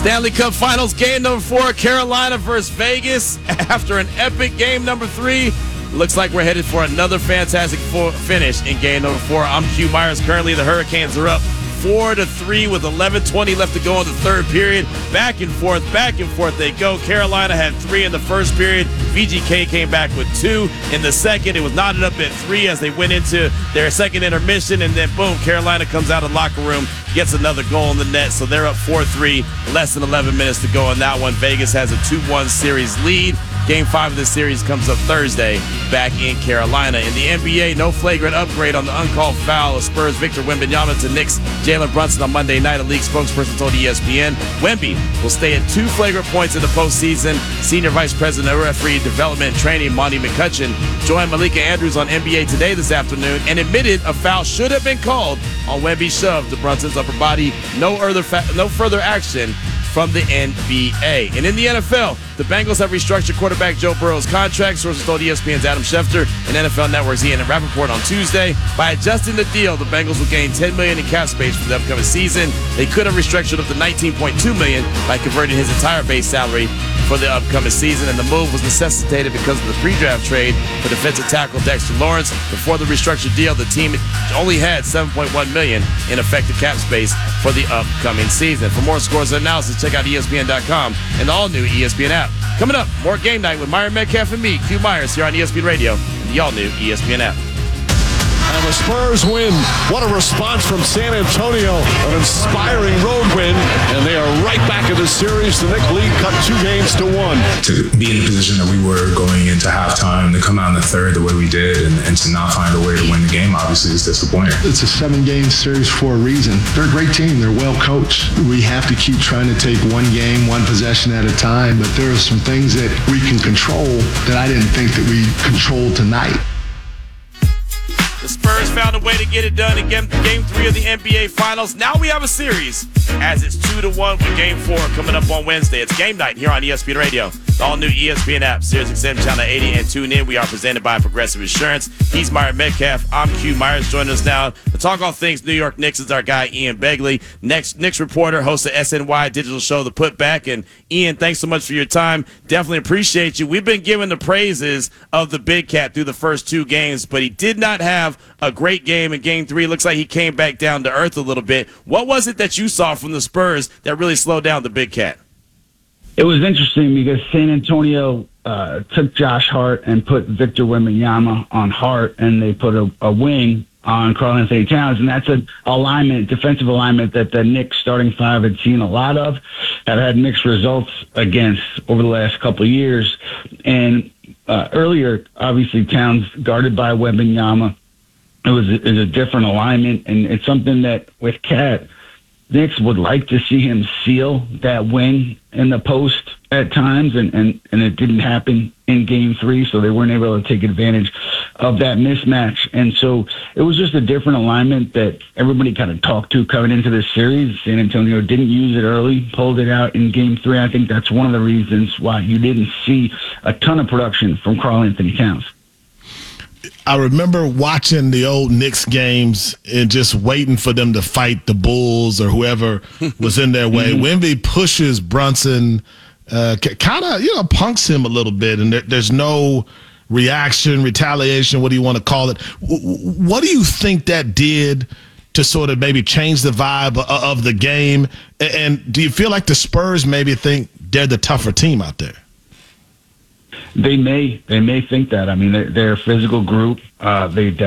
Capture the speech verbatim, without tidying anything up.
Stanley Cup Finals game number four, Carolina versus Vegas. After an epic game number three, looks like we're headed for another fantastic finish in game number four. I'm Q Myers. Currently, the Hurricanes are up four to three with eleven twenty left to go in the third period. Back and forth, back and forth they go. Carolina had three in the first period. V G K came back with two in the second. It was knotted up at three as they went into their second intermission, and then boom, Carolina comes out of the locker room, gets another goal in the net, so they're up four three, less than eleven minutes to go in that one. Vegas has a two one series lead. Game five of this series comes up Thursday back in Carolina. In the N B A, no flagrant upgrade on the uncalled foul of Spurs Victor Wembanyama to Knicks Jalen Brunson on Monday night. A league spokesperson told E S P N Wemby will stay at two flagrant points in the postseason. Senior Vice President of Referee Development and Training Monty McCutcheon joined Malika Andrews on N B A Today this afternoon and admitted a foul should have been called on Wemby's shove to Brunson's upper body. No further, fa- no further action from the N B A. And in the N F L, the Bengals have restructured quarterback Joe Burrow's contract. Sources told E S P N's Adam Schefter and N F L Network's Ian Rappaport on Tuesday. By adjusting the deal, the Bengals will gain ten million dollars in cap space for the upcoming season. They could have restructured up to nineteen point two million dollars by converting his entire base salary for the upcoming season, and the move was necessitated because of the pre-draft trade for defensive tackle Dexter Lawrence. Before the restructured deal, the team only had seven point one million dollars in effective cap space for the upcoming season. For more scores and analysis, check out E S P N dot com and the all-new E S P N app. Coming up, more Game Night with Myron Metcalf and me, Q Myers, here on E S P N Radio and the all-new E S P N app. And the Spurs win. What a response from San Antonio. An inspiring road win. And they are right back in the series. The Knicks lead cut two games to one. To be in the position that we were going into halftime, to come out in the third the way we did, and, and to not find a way to win the game, obviously, is disappointing. It's a seven-game series for a reason. They're a great team. They're well coached. We have to keep trying to take one game, one possession at a time. But there are some things that we can control that I didn't think that we controlled tonight. The Spurs found a way to get it done in game, game three of the N B A Finals. Now we have a series, as it's two to one with Game four coming up on Wednesday. It's Game Night here on E S P N Radio, the all-new E S P N app, SiriusXM Channel eighty, and tune in. We are presented by Progressive Insurance. He's Myron Metcalf. I'm Q Myers. Joining us now to talk all things New York Knicks is our guy, Ian Begley, Next Knicks reporter, host of S N Y digital show, The Putback. And Ian, thanks so much for your time. Definitely appreciate you. We've been given the praises of the Big Cat through the first two games, but he did not have a great game in game three. It looks like he came back down to earth a little bit. What was it that you saw from the Spurs that really slowed down the Big Cat? It was interesting because San Antonio uh, took Josh Hart and put Victor Wembanyama on Hart, and they put a, a wing on Karl-Anthony Towns, and that's an alignment, defensive alignment that the Knicks starting five had seen a lot of, have had mixed results against over the last couple of years. And uh, earlier, obviously, Towns guarded by Wembanyama. It was a, it was a different alignment, and it's something that with Cat, Knicks would like to see him seal that wing in the post at times, and, and, and it didn't happen in game three, so they weren't able to take advantage of that mismatch. And so it was just a different alignment that everybody kind of talked to coming into this series. San Antonio didn't use it early, pulled it out in game three. I think that's one of the reasons why you didn't see a ton of production from Karl-Anthony Towns. I remember watching the old Knicks games and just waiting for them to fight the Bulls or whoever was in their way. Mm-hmm. Wemby pushes Brunson, uh, kind of, you know, punks him a little bit, and there, there's no reaction, retaliation, what do you want to call it? W- what do you think that did to sort of maybe change the vibe of, of the game? And, and do you feel like the Spurs maybe think they're the tougher team out there? They may, they may think that. I mean, they're, they're a physical group. Uh, they